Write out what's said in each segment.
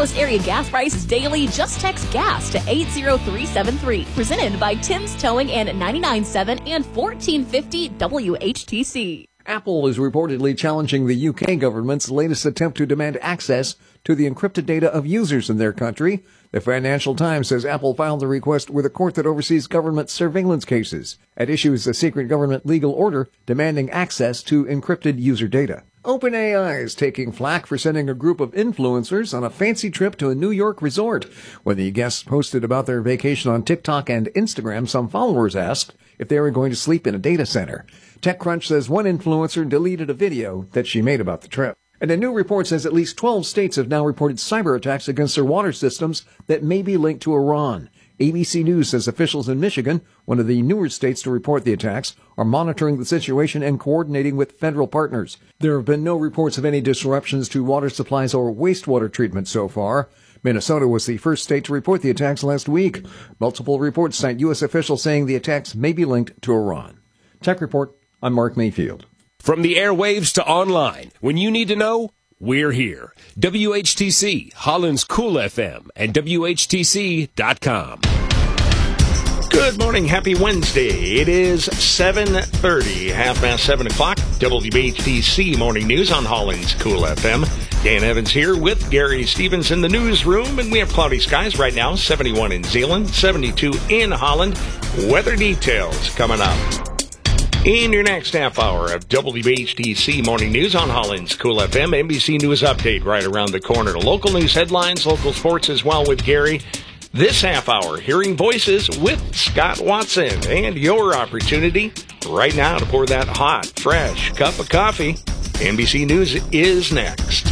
lowest area gas prices daily. Just text GAS to 80373. Presented by Tim's Towing and 99.7 and 1450 WHTC. Apple is reportedly challenging the UK government's latest attempt to demand access to the encrypted data of users in their country. The Financial Times says Apple filed the request with a court that oversees government surveillance cases. At issue is a secret government legal order demanding access to encrypted user data. OpenAI is taking flack for sending a group of influencers on a fancy trip to a New York resort. When the guests posted about their vacation on TikTok and Instagram, some followers asked if they were going to sleep in a data center. TechCrunch says one influencer deleted a video that she made about the trip. And a new report says at least 12 states have now reported cyber attacks against their water systems that may be linked to Iran. ABC News says officials in Michigan, one of the newer states to report the attacks, are monitoring the situation and coordinating with federal partners. There have been no reports of any disruptions to water supplies or wastewater treatment so far. Minnesota was the first state to report the attacks last week. Multiple reports cite U.S. officials saying the attacks may be linked to Iran. Tech Report, I'm Mark Mayfield. From the airwaves to online, when you need to know, we're here. WHTC, Holland's Cool FM, and WHTC.com. Good morning. Happy Wednesday. It is 7:30, 7:30 o'clock. WHTC Morning News on Holland's Cool FM. Dan Evans here with Gary Stevens in the newsroom, and we have cloudy skies right now, 71 in Zeeland, 72 in Holland. Weather details coming up in your next half hour of WHTC Morning News on Holland's Cool FM. NBC News Update right around the corner. Local news headlines, local sports as well with Gary. This half hour, hearing voices with Scott Watson, and your opportunity right now to pour that hot, fresh cup of coffee. NBC News is next.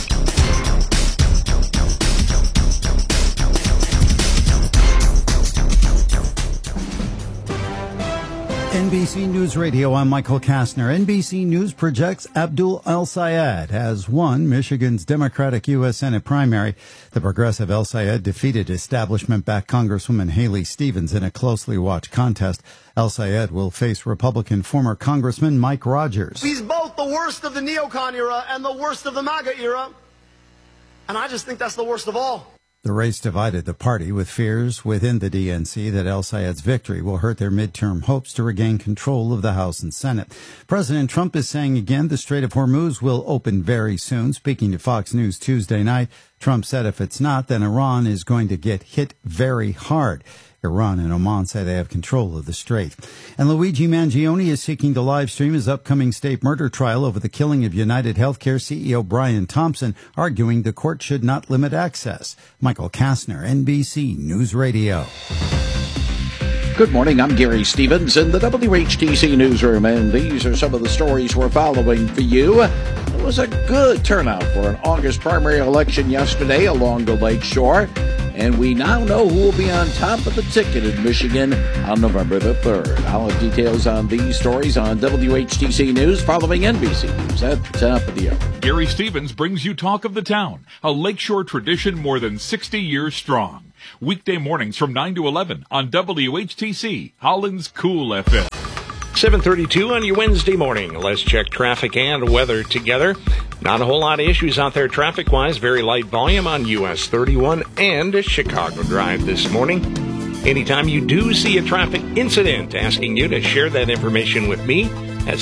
NBC News Radio, I'm Michael Kastner. NBC News projects Abdul El-Sayed has won Michigan's Democratic U.S. Senate primary. The progressive El-Sayed defeated establishment-backed Congresswoman Haley Stevens in a closely watched contest. El-Sayed will face Republican former Congressman Mike Rogers. He's both the worst of the neocon era and the worst of the MAGA era. And I just think that's the worst of all. The race divided the party, with fears within the DNC that El-Sayed's victory will hurt their midterm hopes to regain control of the House and Senate. President Trump is saying again the Strait of Hormuz will open very soon. Speaking to Fox News Tuesday night, Trump said if it's not, then Iran is going to get hit very hard. Iran and Oman say they have control of the strait. And Luigi Mangione is seeking to live stream his upcoming state murder trial over the killing of United Healthcare CEO Brian Thompson, arguing the court should not limit access. Michael Kastner, NBC News Radio. Good morning, I'm Gary Stevens in the WHTC newsroom, and these are some of the stories we're following for you. It was a good turnout for an August primary election yesterday along the Lake Shore, and we now know who will be on top of the ticket in Michigan on November the 3rd. I'll have details on these stories on WHTC News following NBC News at the top of the hour. Gary Stevens brings you Talk of the Town, a Lakeshore tradition more than 60 years strong. Weekday mornings from 9 to 11 on WHTC, Holland's Cool FM. 7:32 on your Wednesday morning. Let's check traffic and weather together. Not a whole lot of issues out there traffic-wise. Very light volume on US 31 and Chicago Drive this morning. Anytime you do see a traffic incident, asking you to share that information with me at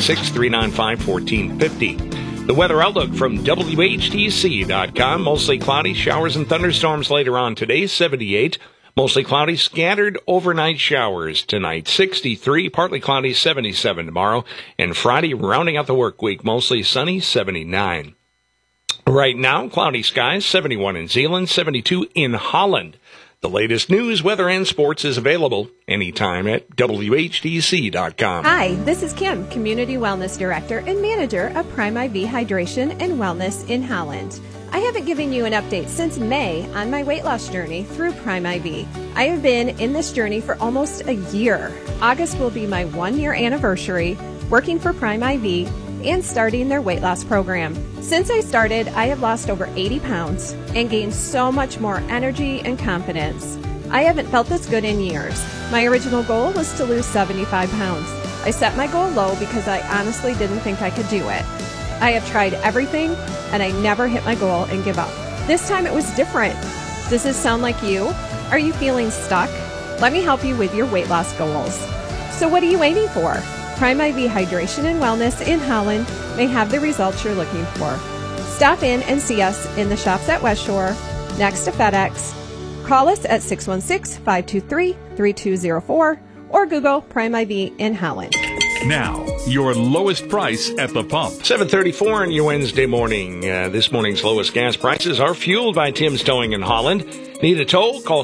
616-395-1450. The weather outlook from WHTC.com. Mostly cloudy, showers and thunderstorms later on today, 78. Mostly cloudy, scattered overnight showers tonight, 63. Partly cloudy, 77 tomorrow. And Friday, rounding out the work week, mostly sunny, 79. Right now, cloudy skies, 71 in Zeeland, 72 in Holland. The latest news, weather, and sports is available anytime at WHTC.com. Hi, this is Kim, Community Wellness Director and Manager of Prime IV Hydration and Wellness in Holland. I haven't given you an update since May on my weight loss journey through Prime IV. I have been in this journey for almost a year. August will be my 1-year anniversary working for Prime IV and starting their weight loss program. Since I started, I have lost over 80 pounds and gained so much more energy and confidence. I haven't felt this good in years. My original goal was to lose 75 pounds. I set my goal low because I honestly didn't think I could do it. I have tried everything and I never hit my goal and give up. This time it was different. Does this sound like you? Are you feeling stuck? Let me help you with your weight loss goals. So what are you waiting for? Prime IV Hydration and Wellness in Holland may have the results you're looking for. Stop in and see us in the shops at West Shore, next to FedEx. Call us at 616-523-3204 or Google Prime IV in Holland. Now, your lowest price at the pump. 7:34 on your Wednesday morning. This morning's lowest gas prices are fueled by Tim's Towing in Holland. Need a tow? Call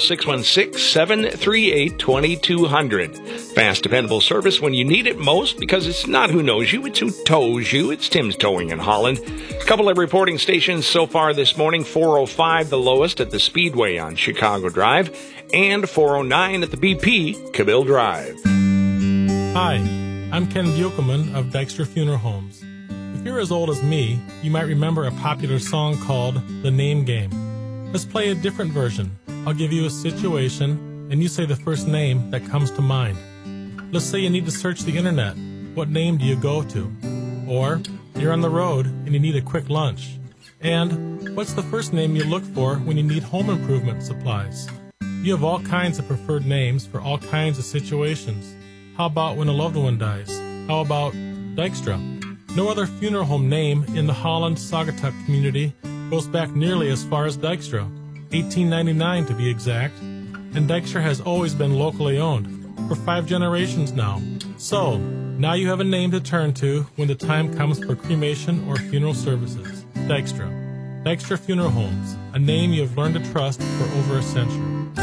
616-738-2200. Fast, dependable service when you need it most, because it's not who knows you, it's who tows you. It's Tim's Towing in Holland. A couple of reporting stations so far this morning. 405, the lowest at the Speedway on Chicago Drive, and 409 at the BP, Cabell Drive. Hi, I'm Ken Buchelman of Dykstra Funeral Homes. If you're as old as me, you might remember a popular song called The Name Game. Let's play a different version. I'll give you a situation, and you say the first name that comes to mind. Let's say you need to search the internet. What name do you go to? Or you're on the road and you need a quick lunch. And what's the first name you look for when you need home improvement supplies? You have all kinds of preferred names for all kinds of situations. How about when a loved one dies? How about Dykstra? No other funeral home name in the Holland-Saugatuck community goes back nearly as far as Dykstra, 1899 to be exact, and Dykstra has always been locally owned, for 5 generations now. So, now you have a name to turn to when the time comes for cremation or funeral services. Dykstra. Dykstra Funeral Homes, a name you have learned to trust for over a century.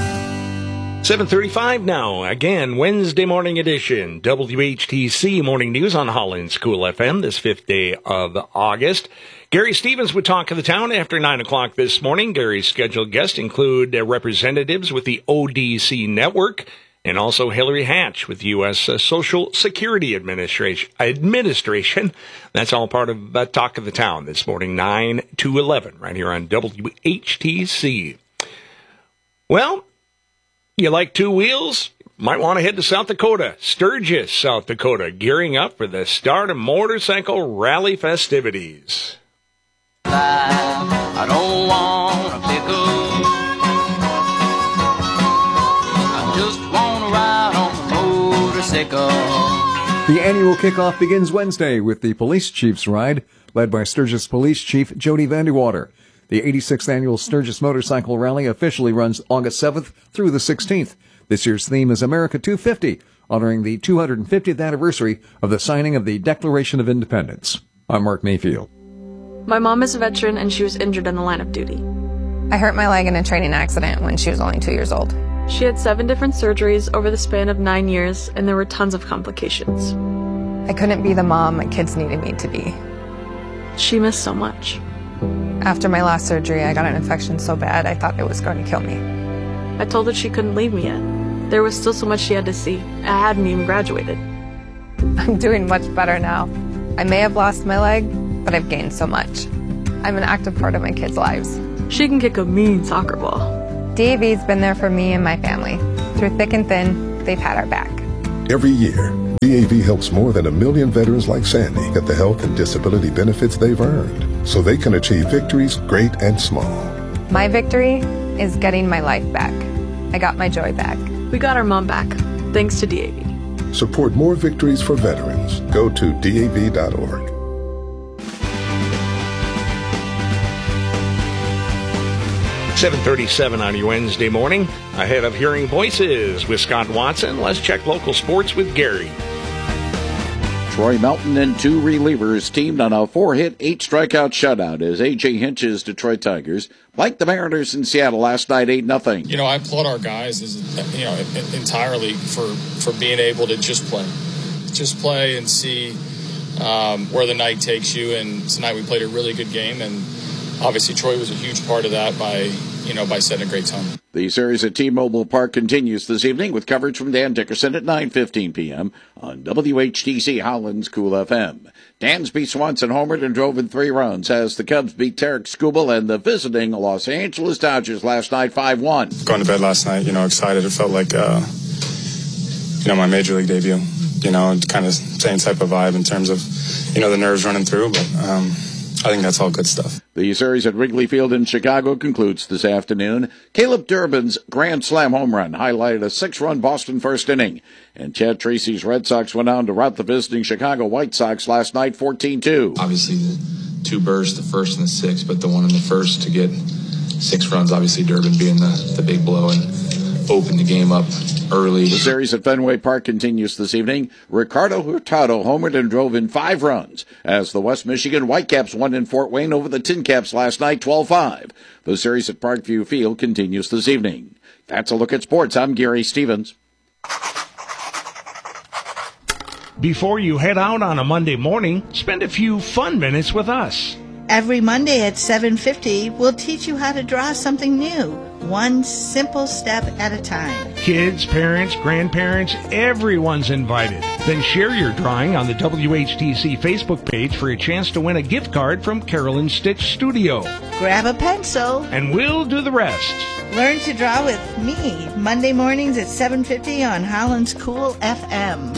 7:35 now. Again, Wednesday morning edition. WHTC Morning News on Holland's Cool FM, this 5th day of August. Gary Stevens would talk of the town after 9 o'clock this morning. Gary's scheduled guests include representatives with the ODC Network and also Hillary Hatch with U.S. Social Security Administration. That's all part of Talk of the Town this morning, 9 to 11, right here on WHTC. Well, you like two wheels? Might want to head to South Dakota, Sturgis, South Dakota, gearing up for the start of motorcycle rally festivities. I don't want a pickle. I just want to ride on a motorcycle. The annual kickoff begins Wednesday with the Police Chief's Ride, led by Sturgis Police Chief Jody Vanderwater. The 86th annual Sturgis Motorcycle Rally officially runs August 7th through the 16th. This year's theme is America 250, honoring the 250th anniversary of the signing of the Declaration of Independence. I'm Mark Mayfield. My mom is a veteran and she was injured in the line of duty. I hurt my leg in a training accident when she was only 2 years old. She had 7 different surgeries over the span of 9 years, and there were tons of complications. I couldn't be the mom my kids needed me to be. She missed so much. After my last surgery, I got an infection so bad I thought it was going to kill me. I told her she couldn't leave me yet. There was still so much she had to see. I hadn't even graduated. I'm doing much better now. I may have lost my leg, but I've gained so much. I'm an active part of my kids' lives. She can kick a mean soccer ball. DAV's been there for me and my family. Through thick and thin, they've had our back. Every year, DAV helps more than 1 million veterans like Sandy get the health and disability benefits they've earned, so they can achieve victories great and small. My victory is getting my life back. I got my joy back. We got our mom back, thanks to DAV. Support more victories for veterans. Go to DAV.org. .37 on your Wednesday morning. Ahead of Hearing Voices with Scott Watson, let's check local sports with Gary. Troy Melton and 2 relievers teamed on a 4-hit, 8-strikeout shutout as A.J. Hinch's Detroit Tigers liked the Mariners in Seattle last night 8-0. You know, I applaud our guys entirely for being able to just play and see where the night takes you. And tonight we played a really good game, and obviously Troy was a huge part of that by setting a great tone. The series at T-Mobile Park continues this evening with coverage from Dan Dickerson at 9:15 p.m. on WHTC Holland's Cool FM. Dansby Swanson homered and drove in 3 runs as the Cubs beat Tarek Skubal and the visiting Los Angeles Dodgers last night 5-1. Going to bed last night, excited. It felt like, my major league debut, kind of same type of vibe in terms of, the nerves running through, but I think that's all good stuff. The series at Wrigley Field in Chicago concludes this afternoon. Caleb Durbin's grand slam home run highlighted a 6-run Boston first inning. And Chad Tracy's Red Sox went on to rout the visiting Chicago White Sox last night 14-2. Obviously, the two bursts, the first and the sixth, but the one in the first to get 6 runs, obviously Durbin being the big blow and open the game up early. The series at Fenway Park continues this evening. Ricardo Hurtado homered and drove in 5 runs as the West Michigan Whitecaps won in Fort Wayne over the Tin Caps last night 12-5. The series at Parkview Field continues this evening. That's a look at sports. I'm Gary Stevens. Before you head out on a Monday morning, spend a few fun minutes with us. Every Monday at 7:50, we'll teach you how to draw something new, one simple step at a time. Kids, parents, grandparents, everyone's invited. Then share your drawing on the WHTC Facebook page for a chance to win a gift card from Carolyn Stitch Studio. Grab a pencil. And we'll do the rest. Learn to draw with me, Monday mornings at 7:50 on Holland's Cool FM.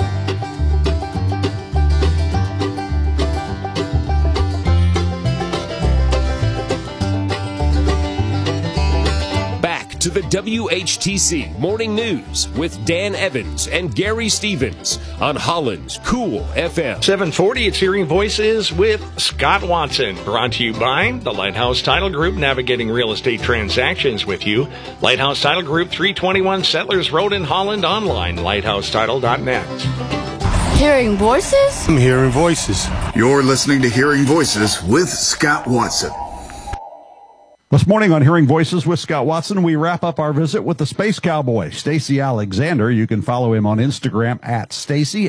To the WHTC Morning News with Dan Evans and Gary Stevens on Holland's Cool FM. 740, it's Hearing Voices with Scott Watson. Brought to you by the Lighthouse Title Group, navigating real estate transactions with you. Lighthouse Title Group, 321 Settlers Road in Holland, online, lighthousetitle.net. Hearing Voices? I'm Hearing Voices. You're listening to Hearing Voices with Scott Watson. This morning on Hearing Voices with Scott Watson, we wrap up our visit with the Space Cowboy, Stacey Alexander. You can follow him on Instagram at Stacey,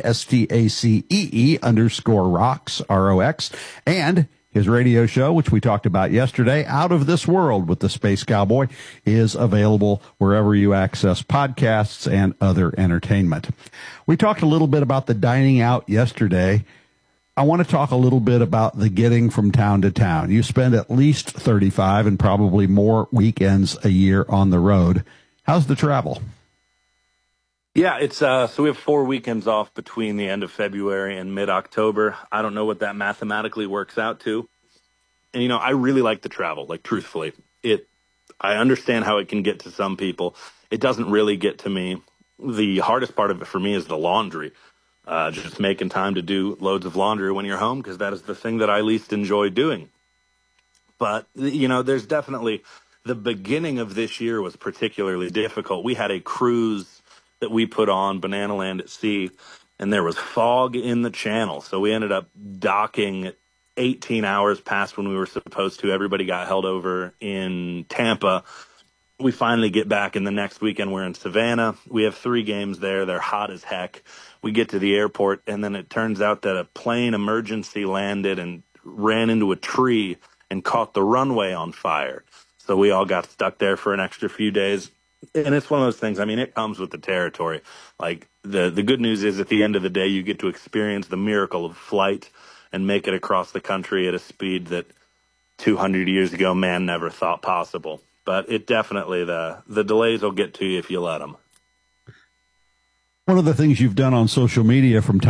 STACEE_rocks, ROX, and his radio show, which we talked about yesterday, Out of This World with the Space Cowboy, is available wherever you access podcasts and other entertainment. We talked a little bit about the dining out yesterday. I want to talk a little bit about the getting from town to town. You spend at least 35 and probably more weekends a year on the road. How's the travel? Yeah, it's so we have 4 weekends off between the end of February and mid-October. I don't know what that mathematically works out to. And, you know, I really like to travel, like, truthfully. I understand how it can get to some people. It doesn't really get to me. The hardest part of it for me is the laundry. Just making time to do loads of laundry when you're home, because that is the thing that I least enjoy doing. But, you know, there's definitely the beginning of this year was particularly difficult. We had a cruise that we put on, Banana Land at Sea, and there was fog in the channel. So we ended up docking 18 hours past when we were supposed to. Everybody got held over in Tampa. We finally get back, and the next weekend we're in Savannah. We have 3 games there. They're hot as heck. We get to the airport, and then it turns out that a plane emergency landed and ran into a tree and caught the runway on fire. So we all got stuck there for an extra few days. And it's one of those things, I mean, it comes with the territory. Like, the good news is at the end of the day, you get to experience the miracle of flight and make it across the country at a speed that 200 years ago man never thought possible. But it definitely, the delays will get to you if you let them. One of the things you've done on social media from time